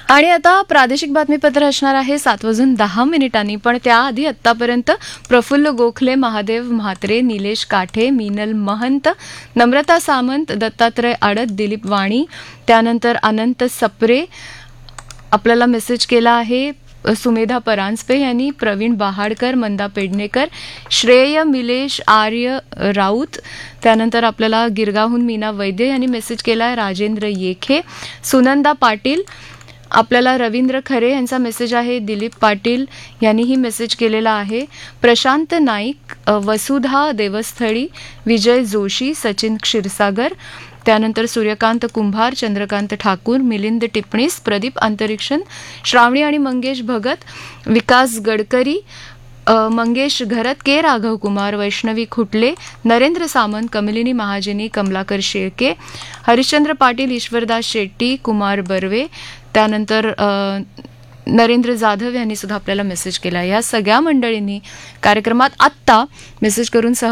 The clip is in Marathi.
आणि आता प्रादेशिक बातमीपत्र असणार आहे 7:10 पण त्याआधी आत्तापर्यंत प्रफुल्ल गोखले, महादेव म्हात्रे, निलेश काठे, मीनल महंत, नम्रता सामंत, दत्तात्रय आडत, दिलीप वाणी, त्यानंतर अनंत सप्रे आपल्याला मेसेज केला आहे. सुमेधा परांजपे यांनी, प्रवीण बहाडकर, मंदा पेडणेकर, श्रेय मिलेश आर्य राऊत, त्यानंतर आपल्याला गिरगावहून मीना वैद्य यांनी मेसेज केला आहे. राजेंद्र येखे, सुनंदा पाटील, आपल्याला रवींद्र खरे यांचा मेसेज आहे. दिलीप पाटील यांनीही मेसेज केलेला आहे. प्रशांत नाईक, वसुधा देवस्थळी, विजय जोशी, सचिन क्षीरसागर, त्यानंतर सूर्यकांत कुंभार, चंद्रकांत ठाकूर, मिलिंद टिपणीस, प्रदीप अंतरिक्षण, श्रावणी आणि मंगेश भगत, विकास गडकरी, मंगेश घरत, के राघव कुमार, वैष्णवी खुटले, नरेंद्र सामंत, कमलिनी महाजनी, कमलाकर शेळके, हरिश्चंद्र पाटील, ईश्वरदास शेट्टी, कुमार बर्वे, त्यानंतर नरेंद्र जाधव यांनी सुद्धा आपल्याला मेसेज केला. या सगळ्या मंडळींनी कार्यक्रमात आत्ता मेसेज करून